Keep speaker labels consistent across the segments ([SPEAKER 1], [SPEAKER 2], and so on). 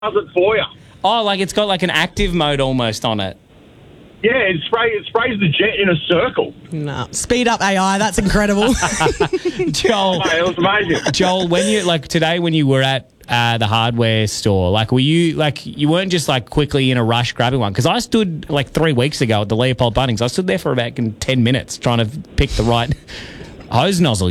[SPEAKER 1] does it for you.
[SPEAKER 2] Oh, like it's got like an active mode almost on it.
[SPEAKER 1] Yeah, it sprays the jet in a circle.
[SPEAKER 3] No, speed up AI. That's incredible.
[SPEAKER 2] Joel,
[SPEAKER 1] Mate, it was amazing.
[SPEAKER 2] Joel, when you today when you were at the hardware store, were you weren't just quickly in a rush grabbing one? Because I stood 3 weeks ago at the Leopold Bunnings. I stood there for about 10 minutes trying to pick the right hose nozzle.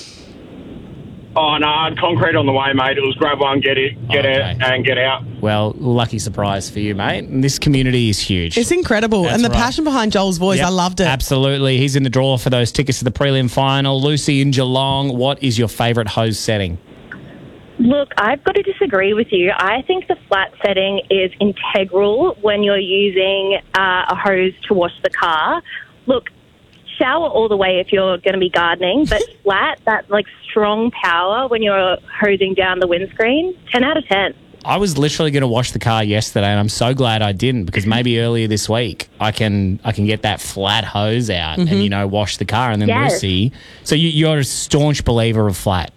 [SPEAKER 1] Oh, no, I had concrete on the way, mate. It was grab one, get out, and get out.
[SPEAKER 2] Well, lucky surprise for you, mate. And this community is huge.
[SPEAKER 3] It's incredible.
[SPEAKER 2] That's
[SPEAKER 3] and the
[SPEAKER 2] right.
[SPEAKER 3] passion behind Joel's voice,
[SPEAKER 2] Yep,
[SPEAKER 3] I loved it.
[SPEAKER 2] Absolutely. He's in the draw for those tickets to the prelim final. Lucy in Geelong, what is your favourite hose setting?
[SPEAKER 4] Look, I've got to disagree with you. I think the flat setting is integral when you're using a hose to wash the car. Look, shower all the way if you're going to be gardening, but flat, that strong power when you're hosing down the windscreen, 10 out of 10.
[SPEAKER 2] I was literally going to wash the car yesterday, and I'm so glad I didn't, because maybe earlier this week I can get that flat hose out and wash the car. And then
[SPEAKER 4] Yes.
[SPEAKER 2] Lucy, so you're a staunch believer of flat.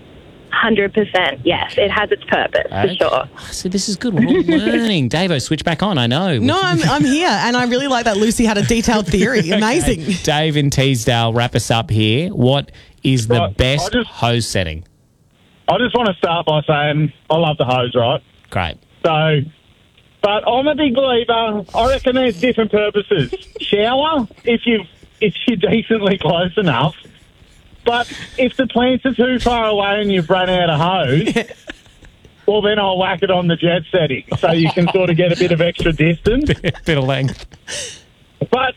[SPEAKER 4] 100%, yes. It has its purpose, for sure.
[SPEAKER 2] So this is good. We're all learning. Davo, switch back on. I know.
[SPEAKER 3] No, I'm here, and I really like that Lucy had a detailed theory. Amazing.
[SPEAKER 2] Okay. Dave in Teesdale, wrap us up here. What is the best hose setting?
[SPEAKER 1] I just want to start by saying I love the hose, right?
[SPEAKER 2] Great.
[SPEAKER 1] So, but I'm a big believer. I reckon there's different purposes. Shower, if you're decently close enough. But if the plants are too far away and you've run out of hose, well, then I'll whack it on the jet setting so you can sort of get a bit of extra distance.
[SPEAKER 2] Bit of length.
[SPEAKER 1] But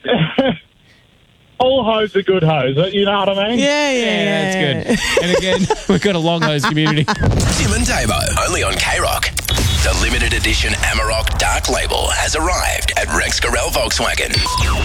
[SPEAKER 1] all hose are good hose, you know what I mean?
[SPEAKER 3] Yeah,
[SPEAKER 2] that's good. And again, we've got a long hose community.
[SPEAKER 5] Tim and Davo, only on K-Rock. The limited edition Amarok Dark Label has arrived at Rex Gorell Volkswagen.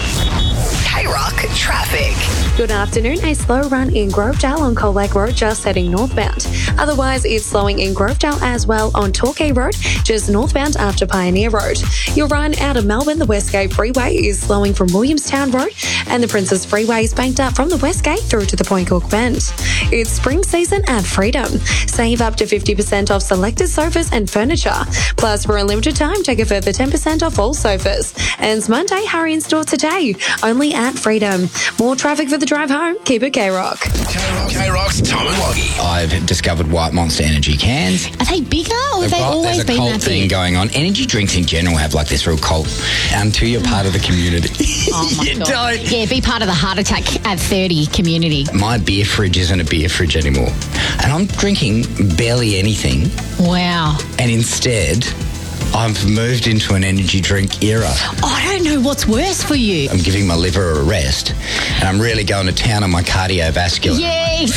[SPEAKER 6] K-Rock traffic.
[SPEAKER 7] Good afternoon. A slow run in Grovedale on Cold Lake Road, just heading northbound. Otherwise, it's slowing in Grovedale as well on Torquay Road, just northbound after Pioneer Road. Your run out of Melbourne, the Westgate Freeway is slowing from Williamstown Road, and the Princess Freeway is banked up from the Westgate through to the Point Cook Bend. It's spring season at Freedom. Save up to 50% off selected sofas and furniture. Plus, for a limited time, take a further 10% off all sofas. Ends Monday, hurry in store today. Only at Freedom. More traffic for the drive home. Keep it K-Rock.
[SPEAKER 5] K-Rock's Tom and Loggy.
[SPEAKER 8] I've discovered White Monster energy cans.
[SPEAKER 9] Are they bigger or have they always been that big?
[SPEAKER 8] There's a cult thing going on. Energy drinks in general have this real cult until you're part of the community.
[SPEAKER 9] Oh my
[SPEAKER 8] You
[SPEAKER 9] God.
[SPEAKER 8] don't.
[SPEAKER 9] Yeah, be part of the heart attack at 30 community.
[SPEAKER 8] My beer fridge isn't a beer fridge anymore. And I'm drinking barely anything.
[SPEAKER 9] Wow.
[SPEAKER 8] And instead, I've moved into an energy drink era.
[SPEAKER 9] I don't know what's worse for you.
[SPEAKER 8] I'm giving my liver a rest, and I'm really going to town on my cardiovascular.
[SPEAKER 9] Yay!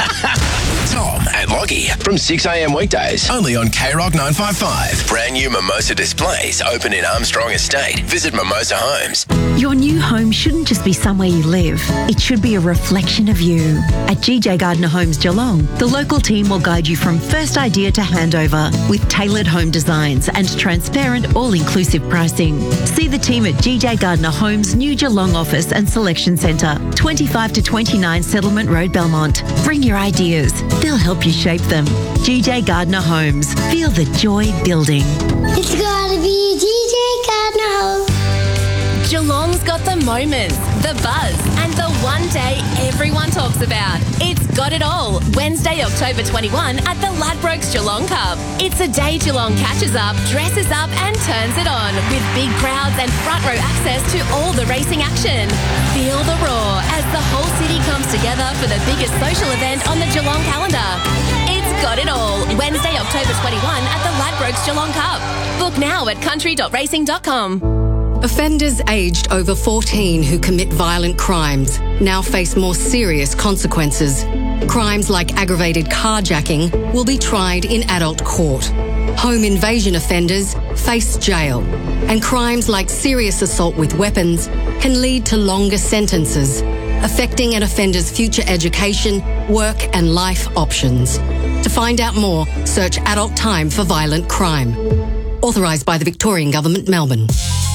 [SPEAKER 5] Tom and Loggy from 6 a.m. weekdays, only on K-Rock 955. Brand new Mimosa displays open in Armstrong Estate. Visit Mimosa Homes.
[SPEAKER 10] Your new home shouldn't just be somewhere you live. It should be a reflection of you. At GJ Gardner Homes Geelong, the local team will guide you from first idea to handover with tailored home designs and transparent, all-inclusive pricing. See the team at GJ Gardner Homes' new Geelong office and selection centre, 25 to 29 Settlement Road, Belmont. Bring your ideas. They'll help you shape them. GJ Gardner Homes. Feel the joy building.
[SPEAKER 11] It's gotta be GJ Gardner Homes.
[SPEAKER 12] Geelong's got the moments, the buzz, and the one day everyone talks about. It's got it all. Wednesday, October 21 at the Ladbrokes Geelong Cup. It's a day Geelong catches up, dresses up and turns it on with big crowds and front row access to all the racing action. Feel the roar as the whole city comes together for the biggest social event on the Geelong calendar. It's got it all. Wednesday, October 21 at the Ladbrokes Geelong Cup. Book now at country.racing.com.
[SPEAKER 13] Offenders aged over 14 who commit violent crimes now face more serious consequences. Crimes like aggravated carjacking will be tried in adult court. Home invasion offenders face jail. And crimes like serious assault with weapons can lead to longer sentences, affecting an offender's future education, work and life options. To find out more, search Adult Time for Violent Crime. Authorised by the Victorian Government, Melbourne.